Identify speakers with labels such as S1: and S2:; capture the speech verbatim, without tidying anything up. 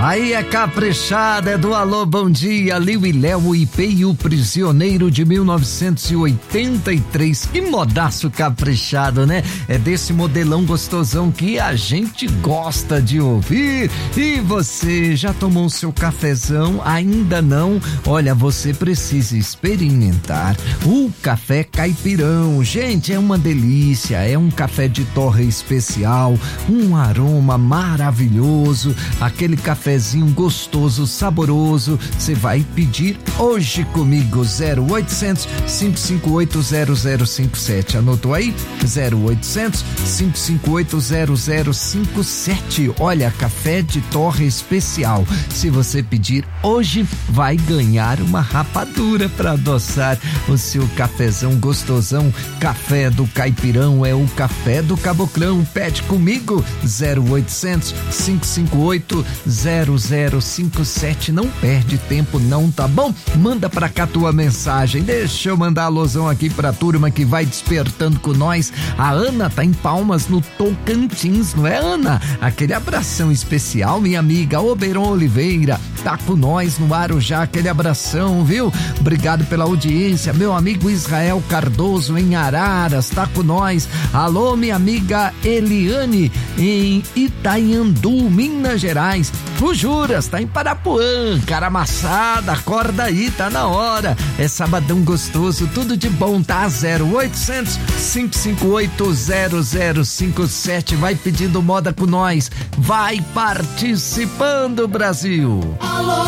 S1: Aí é caprichada, é do Alô Bom Dia, Liu e Léo I P e o Prisioneiro de mil novecentos e oitenta e três. Que modaço caprichado, né? É desse modelão gostosão que a gente gosta de ouvir. E você já tomou seu cafezão? Ainda não? Olha, você precisa experimentar o café caipirão. Gente, é uma delícia, é um café de torra especial, um aroma maravilhoso, aquele cafezinho gostoso, saboroso. Você vai pedir hoje comigo, zero oitocentos, cinco cinco oito, zero zero cinco sete. Anotou aí? zero oitocentos, cinco cinco oito, zero zero cinco sete. Olha, café de torra especial. Se você pedir hoje, vai ganhar uma rapadura para adoçar o seu cafezão gostosão. Café do Caipirão é o café do Caboclão. Pede comigo, zero oitocentos, cinco cinco oito, zero zero cinco sete. Não perde tempo não, tá bom? Manda pra cá tua mensagem. Deixa eu mandar alusão aqui pra turma que vai despertando com nós. A Ana tá em Palmas, no Tocantins, não é, Ana? Aquele abração especial, minha amiga Oberon Oliveira, tá com nós no Arujá, aquele abração, viu? Obrigado pela audiência. Meu amigo Israel Cardoso em Araras, tá com nós. Alô, minha amiga Eliane em Itanhandu, Minas Gerais. O Juras tá em Parapuã, cara amassada, acorda aí, tá na hora. É sabadão gostoso, tudo de bom, tá? zero oitocentos, cinco cinco oito, zero zero cinco sete. Vai pedindo moda com nós, vai participando, Brasil. Alô.